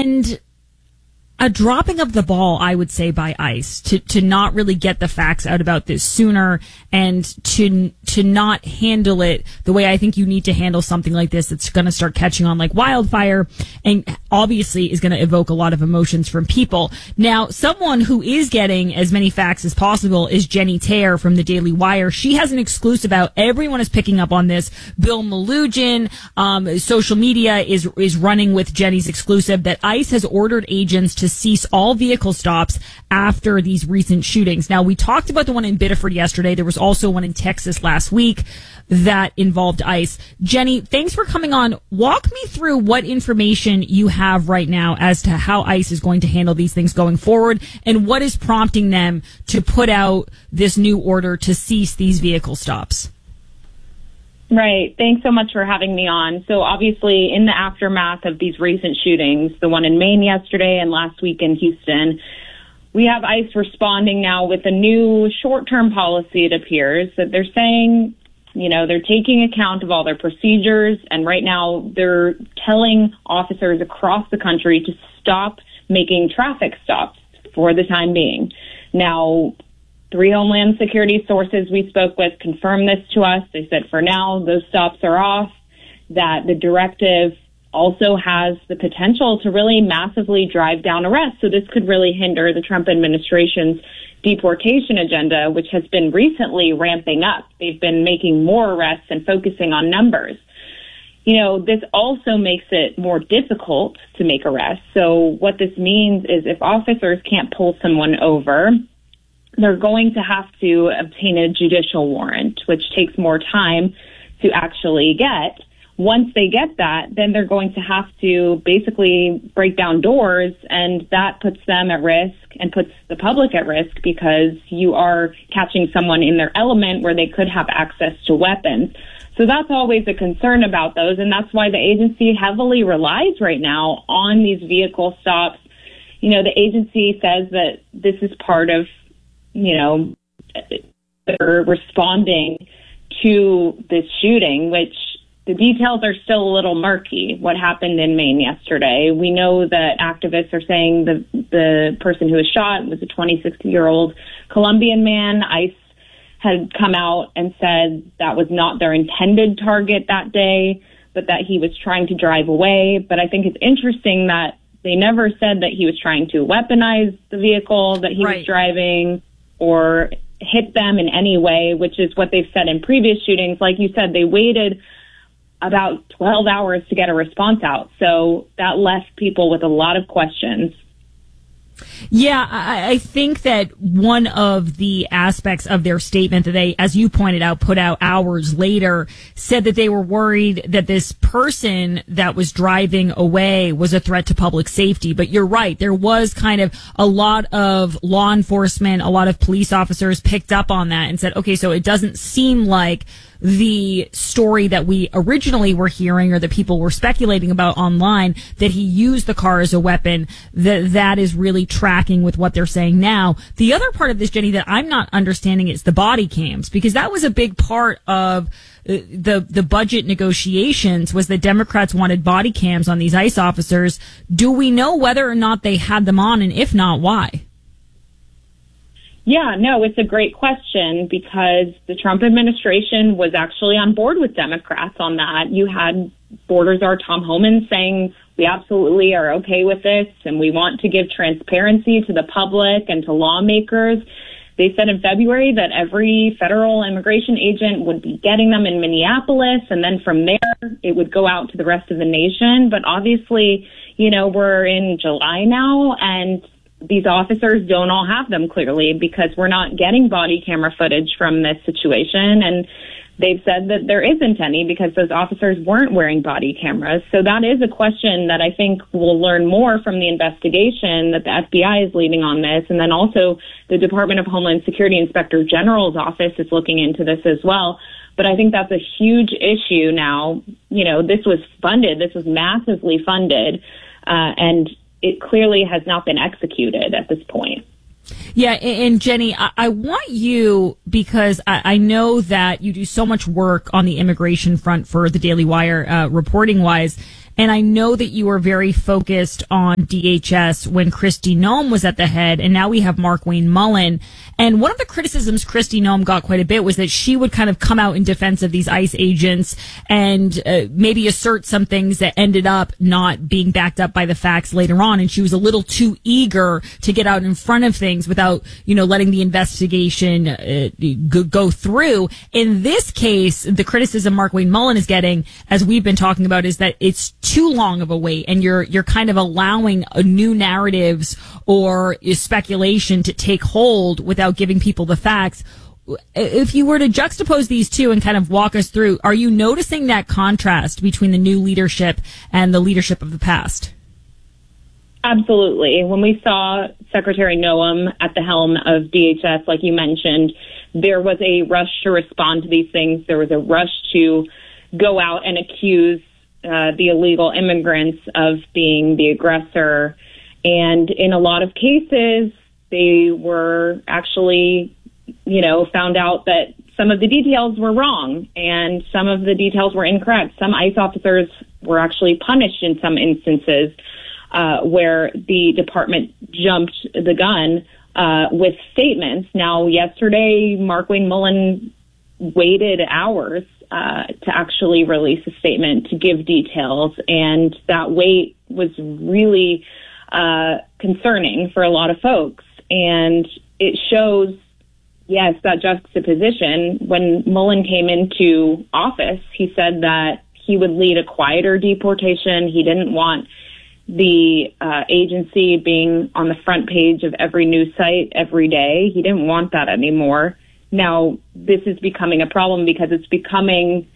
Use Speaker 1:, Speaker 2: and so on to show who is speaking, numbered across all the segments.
Speaker 1: And a dropping of the ball, I would say, by ICE to not really get the facts out about this sooner and to not handle it the way I think you need to handle something like this that's going to start catching on like wildfire and obviously is going to evoke a lot of emotions from people. Now, someone who is getting as many facts as possible is Jenny Taylor from the Daily Wire. She has an exclusive out. Everyone is picking up on this. Bill Malugin, social media is running with Jenny's exclusive that ICE has ordered agents to cease all vehicle stops after these recent shootings. Now, we talked about the one in Biddeford yesterday. There was also one in Texas last week that involved ICE. Jenny, thanks for coming on. Walk me through what information you have right now as to how ICE is going to handle these things going forward and what is prompting them to put out this new order to cease these vehicle stops.
Speaker 2: Right. Thanks so much for having me on. So obviously in the aftermath of these recent shootings, the one in Maine yesterday and last week in Houston, we have ICE responding now with a new short-term policy, it appears, that they're saying, you know, they're taking account of all their procedures, and right now they're telling officers across the country to stop making traffic stops for the time being. Now, 3 Homeland Security sources we spoke with confirmed this to us. They said for now, those stops are off, that the directive also has the potential to really massively drive down arrests. So this could really hinder the Trump administration's deportation agenda, which has been recently ramping up. They've been making more arrests and focusing on numbers. You know, this also makes it more difficult to make arrests. So what this means is if officers can't pull someone over, they're going to have to obtain a judicial warrant, which takes more time to actually get. Once they get that, then they're going to have to basically break down doors, and that puts them at risk and puts the public at risk because you are catching someone in their element where they could have access to weapons. So that's always a concern about those, and that's why the agency heavily relies right now on these vehicle stops. You know, the agency says that this is part of, you know, they're responding to this shooting, which the details are still a little murky, what happened in Maine yesterday. We know that activists are saying the person who was shot was a 26-year-old Colombian man. ICE had come out and said that was not their intended target that day, but that he was trying to drive away. But I think it's interesting that they never said that he was trying to weaponize the vehicle that he was driving or hit them in any way, which is what they've said in previous shootings. Like you said, they waited about 12 hours to get a response out. So that left people with a lot of questions.
Speaker 1: Yeah, I think that one of the aspects of their statement that they, as you pointed out, put out hours later, said that they were worried that this person that was driving away was a threat to public safety. But you're right. There was kind of a lot of law enforcement, a lot of police officers picked up on that and said, okay, so it doesn't seem like the story that we originally were hearing or that people were speculating about online, that he used the car as a weapon, that is really tracking with what they're saying now. The other part of this, Jenny, that I'm not understanding is the body cams, because that was a big part of the budget negotiations, was that Democrats wanted body cams on these ICE officers. Do we know whether or not they had them on, and if not, why?
Speaker 2: Yeah, no, it's a great question because the Trump administration was actually on board with Democrats on that. You had Border Czar Tom Homan saying, we absolutely are okay with this and we want to give transparency to the public and to lawmakers. They said in February that every federal immigration agent would be getting them in Minneapolis, and then from there it would go out to the rest of the nation. But obviously, you know, we're in July now, and these officers don't all have them clearly because we're not getting body camera footage from this situation. And they've said that there isn't any because those officers weren't wearing body cameras. So that is a question that I think we'll learn more from the investigation that the FBI is leading on this. And then also the Department of Homeland Security Inspector General's office is looking into this as well. But I think that's a huge issue now. You know, this was funded. This was massively funded. And it clearly has not been executed at this point.
Speaker 1: Yeah, and Jenny, I want you, because I know that you do so much work on the immigration front for the Daily Wire, reporting-wise, And I know that you were very focused on DHS when Kristi Noem was at the head, and now we have Markwayne Mullin. And one of the criticisms Kristi Noem got quite a bit was that she would kind of come out in defense of these ICE agents and maybe assert some things that ended up not being backed up by the facts later on. And she was a little too eager to get out in front of things without, letting the investigation go through. In this case, the criticism Markwayne Mullin is getting, as we've been talking about, is that it's too long of a wait, and you're kind of allowing new narratives or speculation to take hold without giving people the facts. If you were to juxtapose these two and kind of walk us through, are you noticing that contrast between the new leadership and the leadership of the past?
Speaker 2: Absolutely. When we saw Secretary Noem at the helm of DHS, like you mentioned, there was a rush to respond to these things. There was a rush to go out and accuse the illegal immigrants of being the aggressor. And in a lot of cases, they were actually, found out that some of the details were wrong and some of the details were incorrect. Some ICE officers were actually punished in some instances where the department jumped the gun with statements. Now, yesterday, Markwayne Mullin waited hours to actually release a statement to give details, and that wait was really concerning for a lot of folks. And it shows, yes, that juxtaposition. When Mullin came into office, he said that he would lead a quieter deportation. He didn't want the agency being on the front page of every news site every day. He didn't want that anymore. Now, this is becoming a problem because it's becoming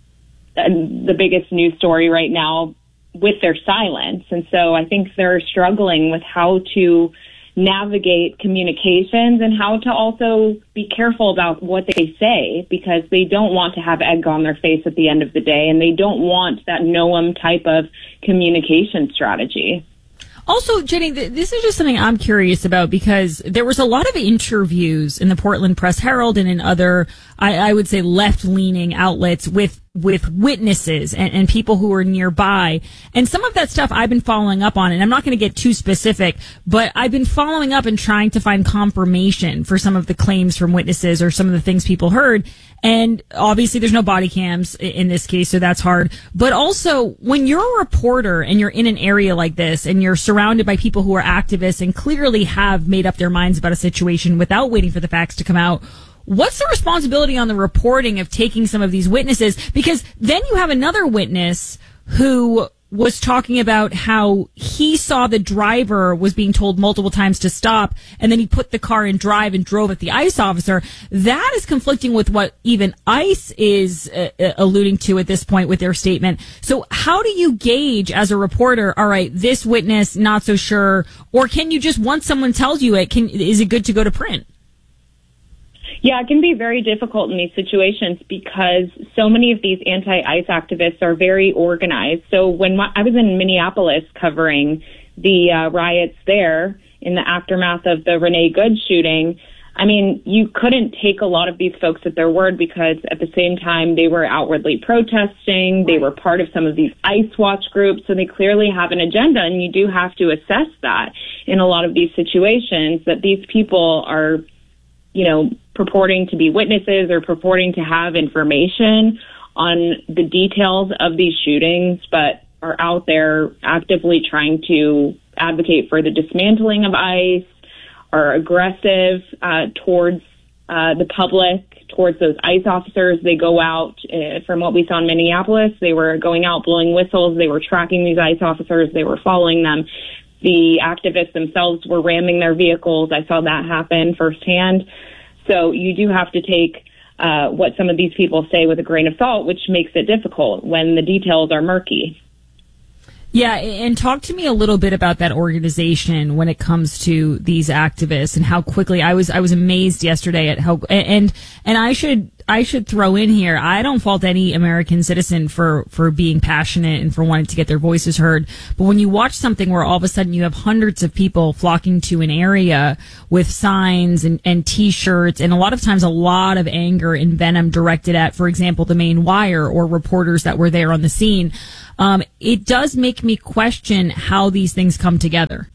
Speaker 2: the biggest news story right now with their silence. And so I think they're struggling with how to navigate communications and how to also be careful about what they say, because they don't want to have egg on their face at the end of the day, and they don't want that Noem type of communication strategy.
Speaker 1: Also, Jenny, this is just something I'm curious about, because there was a lot of interviews in the Portland Press Herald and in other, I would say, left-leaning outlets with witnesses and people who were nearby. And some of that stuff I've been following up on, and I'm not going to get too specific, but I've been following up and trying to find confirmation for some of the claims from witnesses or some of the things people heard. And obviously there's no body cams in this case, so that's hard. But also, when you're a reporter and you're in an area like this and you're surrounded by people who are activists and clearly have made up their minds about a situation without waiting for the facts to come out, what's the responsibility on the reporting of taking some of these witnesses? Because then you have another witness who was talking about how he saw the driver was being told multiple times to stop, and then he put the car in drive and drove at the ICE officer. That is conflicting with what even ICE is alluding to at this point with their statement. So how do you gauge as a reporter, all right, this witness, not so sure, or can you just, once someone tells you it, is it good to go to print?
Speaker 2: Yeah, it can be very difficult in these situations because so many of these anti-ICE activists are very organized. So when I was in Minneapolis covering the riots there in the aftermath of the Renee Good shooting, I mean, you couldn't take a lot of these folks at their word because at the same time they were outwardly protesting. They were part of some of these ICE watch groups, so they clearly have an agenda, and you do have to assess that in a lot of these situations, that these people are, purporting to be witnesses or purporting to have information on the details of these shootings, but are out there actively trying to advocate for the dismantling of ICE, are aggressive towards the public, towards those ICE officers. They go out, from what we saw in Minneapolis, they were going out blowing whistles. They were tracking these ICE officers. They were following them. The activists themselves were ramming their vehicles. I saw that happen firsthand. So you do have to take what some of these people say with a grain of salt, which makes it difficult when the details are murky.
Speaker 1: Yeah, and talk to me a little bit about that organization when it comes to these activists and how quickly I was amazed yesterday at how and I should throw in here, I don't fault any American citizen for being passionate and for wanting to get their voices heard. But when you watch something where all of a sudden you have hundreds of people flocking to an area with signs and T-shirts, and a lot of times a lot of anger and venom directed at, for example, the Maine Wire or reporters that were there on the scene, it does make me question how these things come together.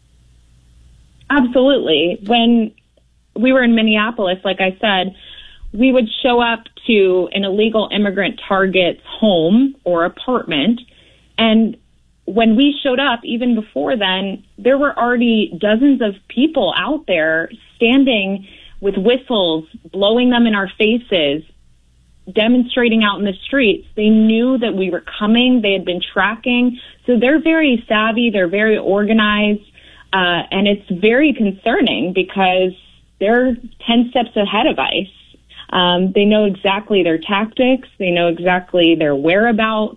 Speaker 2: Absolutely. When we were in Minneapolis, like I said, we would show up to an illegal immigrant target's home or apartment. And when we showed up, even before then, there were already dozens of people out there standing with whistles, blowing them in our faces, demonstrating out in the streets. They knew that we were coming. They had been tracking. So they're very savvy. They're very organized. And it's very concerning because they're 10 steps ahead of ICE. They know exactly their tactics. They know exactly their whereabouts.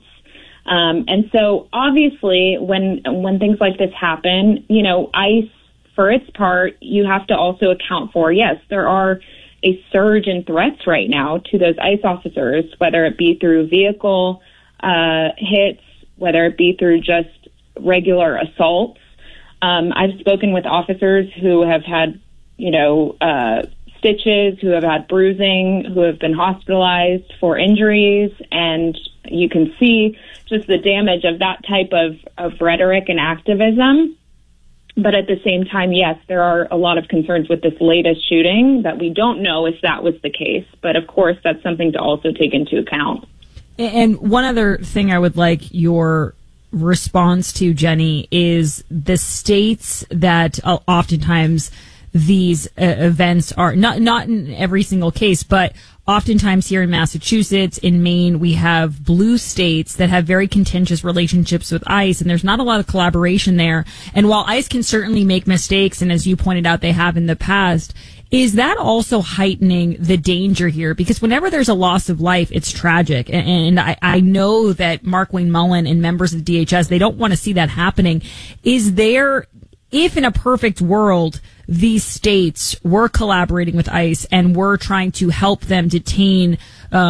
Speaker 2: And so obviously when things like this happen, you know, ICE, for its part, you have to also account for, yes, there are a surge in threats right now to those ICE officers, whether it be through vehicle hits, whether it be through just regular assaults. I've spoken with officers who have had, you know, stitches, who have had bruising, who have been hospitalized for injuries, and you can see just the damage of that type of rhetoric and activism. But at the same time, yes, there are a lot of concerns with this latest shooting that we don't know if that was the case. But of course, that's something to also take into account.
Speaker 1: And one other thing I would like your response to, Jenny, is the states that oftentimes these events are not in every single case, but oftentimes here in Massachusetts, in Maine, we have blue states that have very contentious relationships with ICE, and there's not a lot of collaboration there. And while ICE can certainly make mistakes, and as you pointed out, they have in the past, is that also heightening the danger here? Because whenever there's a loss of life, it's tragic. And I know that Mark Wayne Mullen and members of the DHS, they don't want to see that happening. Is there, if in a perfect world, these states were collaborating with ICE and were trying to help them detain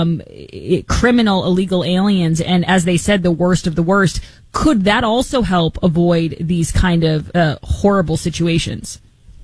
Speaker 1: criminal illegal aliens, and as they said, the worst of the worst, could that also help avoid these kind of horrible situations?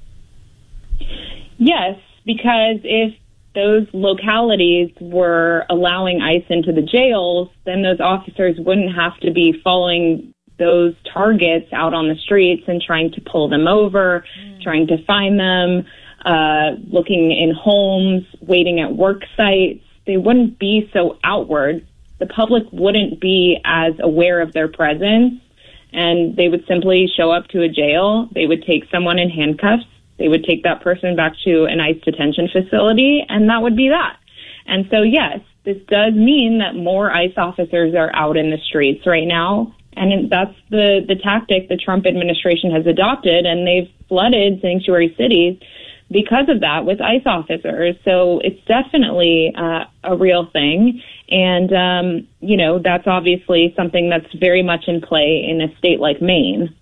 Speaker 2: Yes, because if those localities were allowing ICE into the jails, then those officers wouldn't have to be following those targets out on the streets and trying to pull them over, trying to find them, looking in homes, waiting at work sites. They wouldn't be so outward. The public wouldn't be as aware of their presence, and they would simply show up to a jail. They would take someone in handcuffs. They would take that person back to an ICE detention facility, and that would be that. And so, yes, this does mean that more ICE officers are out in the streets right now. And that's the tactic the Trump administration has adopted, and they've flooded sanctuary cities because of that with ICE officers. So it's definitely a real thing. And, you know, that's obviously something that's very much in play in a state like Maine.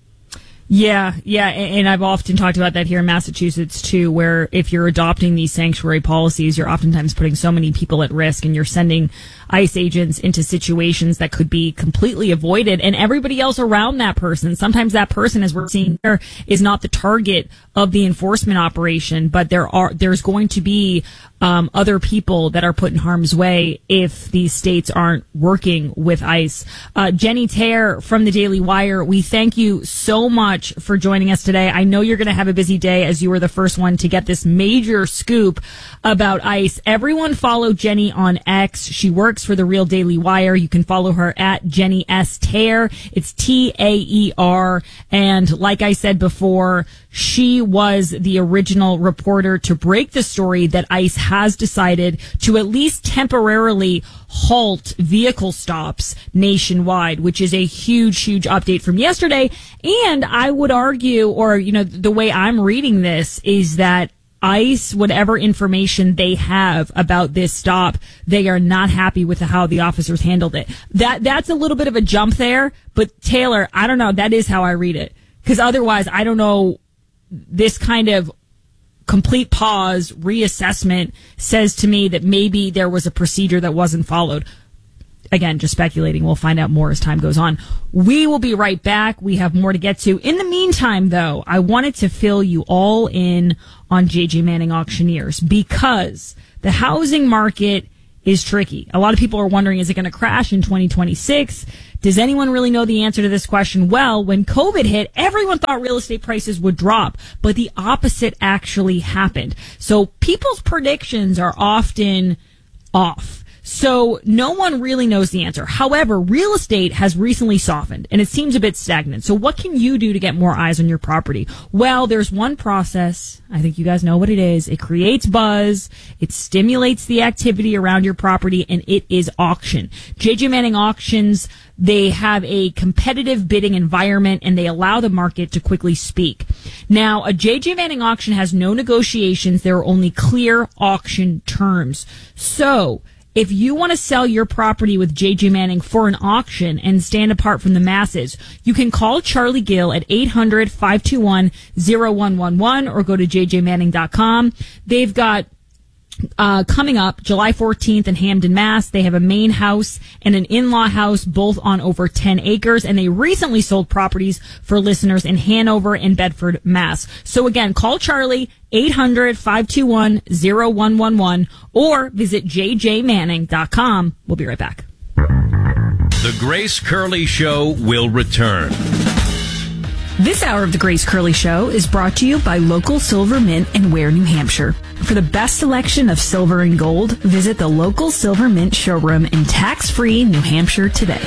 Speaker 1: Yeah. And I've often talked about that here in Massachusetts, too, where if you're adopting these sanctuary policies, you're oftentimes putting so many people at risk, and you're sending ICE agents into situations that could be completely avoided, and everybody else around that person. Sometimes that person, as we're seeing here, is not the target of the enforcement operation, but there's going to be other people that are put in harm's way if these states aren't working with ICE. Jenny Tair from the Daily Wire, we thank you so much for joining us today. I know you're going to have a busy day, as you were the first one to get this major scoop about ICE. Everyone follow Jenny on X. She works for the Real Daily Wire. You can follow her at Jenny S. Tair. It's Taer. And like I said before, she was the original reporter to break the story that ICE has decided to at least temporarily halt vehicle stops nationwide, which is a huge, huge update from yesterday. And I would argue, or, you know, the way I'm reading this is that ICE, whatever information they have about this stop, they are not happy with how the officers handled it. That's a little bit of a jump there, but Taylor, I don't know. That is how I read it. Because otherwise, I don't know, this kind of complete pause, reassessment says to me that maybe there was a procedure that wasn't followed. Again, just speculating. We'll find out more as time goes on. We will be right back. We have more to get to. In the meantime, though, I wanted to fill you all in on JJ Manning Auctioneers because the housing market is tricky. A lot of people are wondering, is it going to crash in 2026? Does anyone really know the answer to this question? Well, when COVID hit, everyone thought real estate prices would drop, but the opposite actually happened. So people's predictions are often off. So no one really knows the answer. However, real estate has recently softened and it seems a bit stagnant. So what can you do to get more eyes on your property? Well, there's one process. I think you guys know what it is. It creates buzz. It stimulates the activity around your property, and it is auction. JJ Manning Auctions, they have a competitive bidding environment and they allow the market to quickly speak. Now, a JJ Manning auction has no negotiations. There are only clear auction terms. So if you want to sell your property with JJ Manning for an auction and stand apart from the masses, you can call Charlie Gill at 800-521-0111 or go to jjmanning.com. They've got coming up July 14th in Hamden, Mass. They have a main house and an in-law house, both on over 10 acres. And they recently sold properties for listeners in Hanover and Bedford, Mass. So again, call Charlie, 800-521-0111 or visit jjmanning.com. We'll be right back.
Speaker 3: The Grace Curley Show will return.
Speaker 4: This hour of the Grace Curley Show is brought to you by Local Silver Mint in Ware, New Hampshire. For the best selection of silver and gold, visit the Local Silver Mint showroom in tax-free New Hampshire today.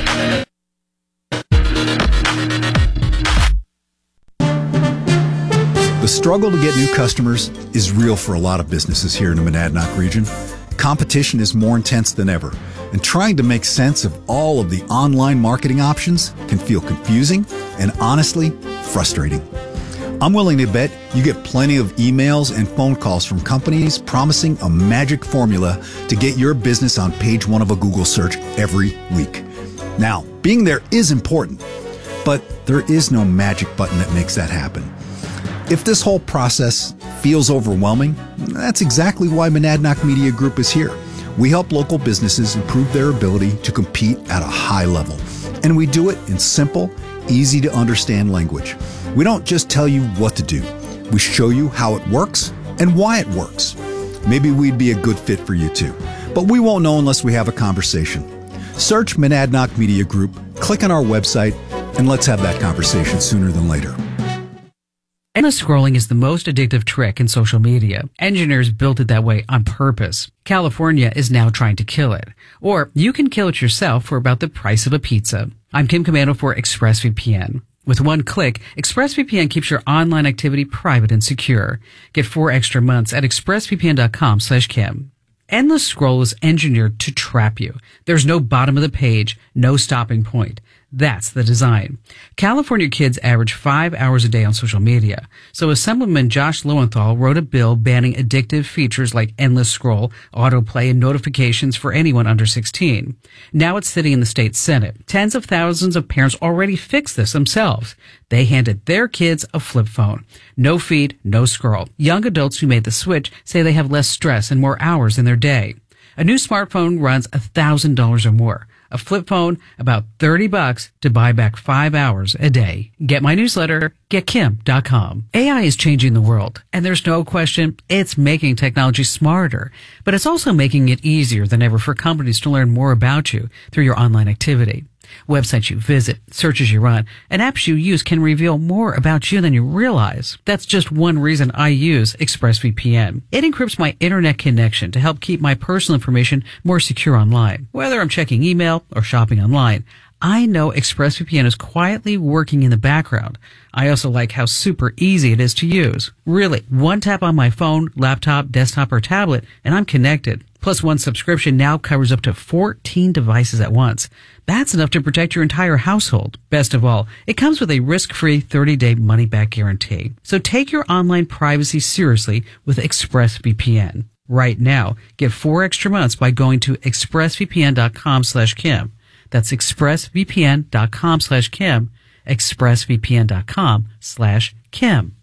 Speaker 5: The struggle to get new customers is real for a lot of businesses here in the Monadnock region. Competition is more intense than ever, and trying to make sense of all of the online marketing options can feel confusing and honestly frustrating. I'm willing to bet you get plenty of emails and phone calls from companies promising a magic formula to get your business on page one of a Google search every week. Now, being there is important, but there is no magic button that makes that happen. If this whole process feels overwhelming, that's exactly why Monadnock Media Group is here. We help local businesses improve their ability to compete at a high level. And we do it in simple, easy to understand language. We don't just tell you what to do. We show you how it works and why it works. Maybe we'd be a good fit for you too, but we won't know unless we have a conversation. Search Monadnock Media Group, click on our website, and let's have that conversation sooner than later.
Speaker 6: Endless scrolling is the most addictive trick in social media. Engineers built it that way on purpose. California is now trying to kill it. Or you can kill it yourself for about the price of a pizza. I'm Kim Commando for ExpressVPN. With one click, ExpressVPN keeps your online activity private and secure. Get 4 extra months at expressvpn.com/Kim. Endless scroll is engineered to trap you. There's no bottom of the page, no stopping point. That's the design. California kids average 5 hours a day on social media. So Assemblyman Josh Lowenthal wrote a bill banning addictive features like endless scroll, autoplay, and notifications for anyone under 16. Now it's sitting in the state Senate. Tens of thousands of parents already fixed this themselves. They handed their kids a flip phone. No feed, no scroll. Young adults who made the switch say they have less stress and more hours in their day. A new smartphone runs $1,000 or more. A flip phone, about $30 to buy back 5 hours a day. Get my newsletter, getkim.com. AI is changing the world, and there's no question it's making technology smarter, but it's also making it easier than ever for companies to learn more about you through your online activity. Websites you visit, searches you run, and apps you use can reveal more about you than you realize. That's just one reason I use ExpressVPN. It encrypts my internet connection to help keep my personal information more secure online. Whether I'm checking email or shopping online, I know ExpressVPN is quietly working in the background. I also like how super easy it is to use. Really, one tap on my phone, laptop, desktop, or tablet, and I'm connected. Plus, one subscription now covers up to 14 devices at once. That's enough to protect your entire household. Best of all, it comes with a risk-free 30-day money-back guarantee. So take your online privacy seriously with ExpressVPN. Right now, get 4 extra months by going to expressvpn.com/Kim. That's expressvpn.com/Kim, expressvpn.com/Kim.